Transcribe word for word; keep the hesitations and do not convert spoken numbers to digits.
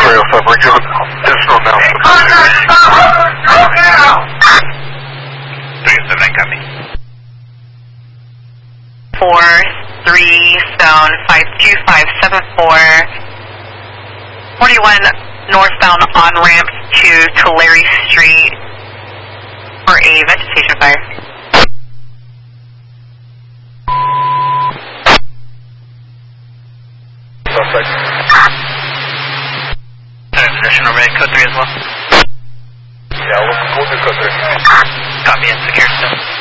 three oh seven, we're giving additional announcement. three oh seven, copy. four, three, stone, five two five seven four, forty-one northbound on-ramp to Tulare Street for a vegetation fire. Suspect. Position over at code three as well. Yeah, we'll, we'll do code three. Copy and secure still.